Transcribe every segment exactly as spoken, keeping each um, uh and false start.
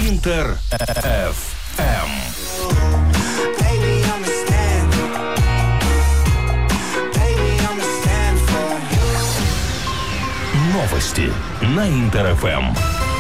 Интер эф эм. Новости на Интер эф эм.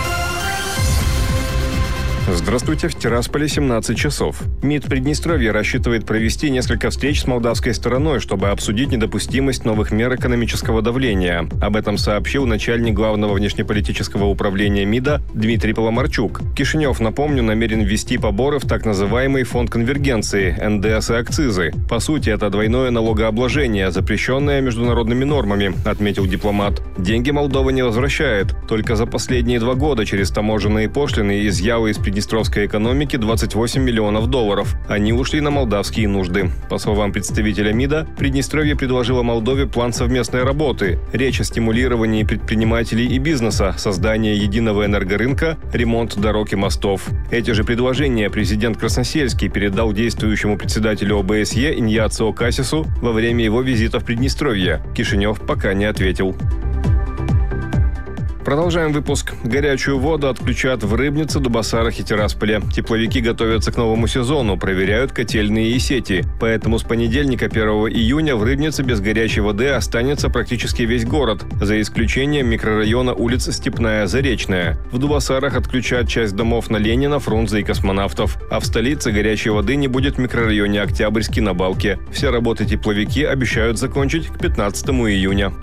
Здравствуйте, в Тирасполе семнадцать часов. МИД Приднестровья рассчитывает провести несколько встреч с молдавской стороной, чтобы обсудить недопустимость новых мер экономического давления. Об этом сообщил начальник главного внешнеполитического управления МИДа Дмитрий Поломарчук. Кишинев, напомню, намерен ввести поборы в так называемый фонд конвергенции, эн дэ эс и акцизы. По сути, это двойное налогообложение, запрещенное международными нормами, отметил дипломат. Деньги Молдова не возвращает. Только за последние два года через таможенные пошлины изъяла из приднестровской экономики двадцать восемь миллионов долларов. Они ушли на молдавские нужды. По словам представителя МИДа, Приднестровье предложило Молдове план совместной работы. Речь о стимулировании предпринимателей и бизнеса, создании единого энергорынка, ремонт дорог и мостов. Эти же предложения президент Красносельский передал действующему председателю о бэ эс е Иньяцио Касису во время его визита в Приднестровье. Кишинев пока не ответил. Продолжаем выпуск. Горячую воду отключат в Рыбнице, Дубасарах и Тирасполе. Тепловики готовятся к новому сезону, проверяют котельные и сети. Поэтому с понедельника, первого июня, в Рыбнице без горячей воды останется практически весь город, за исключением микрорайона улиц Степная, Заречная. В Дубасарах отключат часть домов на Ленина, Фрунзе и Космонавтов. А в столице горячей воды не будет в микрорайоне Октябрьский на Балке. Все работы тепловики обещают закончить к пятнадцатому июня.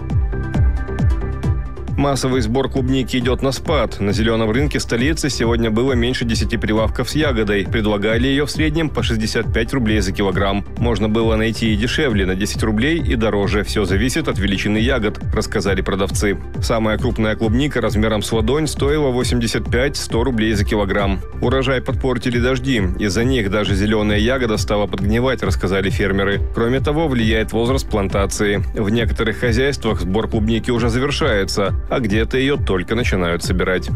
Массовый сбор клубники идет на спад. На зеленом рынке столицы сегодня было меньше десяти прилавков с ягодой. Предлагали ее в среднем по шестьдесят пять рублей за килограмм. Можно было найти и дешевле, на десять рублей, и дороже. Все зависит от величины ягод, рассказали продавцы. Самая крупная клубника размером с ладонь стоила восемьдесят пять - сто рублей за килограмм. Урожай подпортили дожди. Из-за них даже зеленая ягода стала подгнивать, рассказали фермеры. Кроме того, влияет возраст плантации. В некоторых хозяйствах сбор клубники уже завершается, а где-то ее только начинают собирать.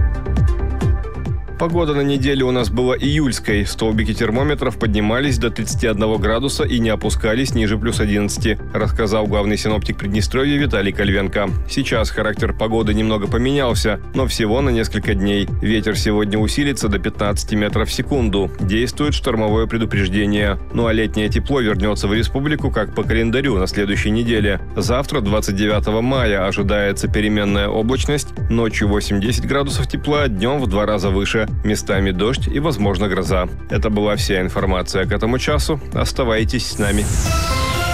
Погода на неделе у нас была июльской. Столбики термометров поднимались до тридцати одного градуса и не опускались ниже плюс одиннадцати, рассказал главный синоптик Приднестровья Виталий Кольвенко. Сейчас характер погоды немного поменялся, но всего на несколько дней. Ветер сегодня усилится до пятнадцати метров в секунду. Действует штормовое предупреждение. Ну а летнее тепло вернется в республику как по календарю на следующей неделе. Завтра, двадцать девятого мая, ожидается переменная облачность. Ночью восемь-десять градусов тепла, днем в два раза выше. Местами дождь и, возможно, гроза. Это была вся информация к этому часу. Оставайтесь с нами.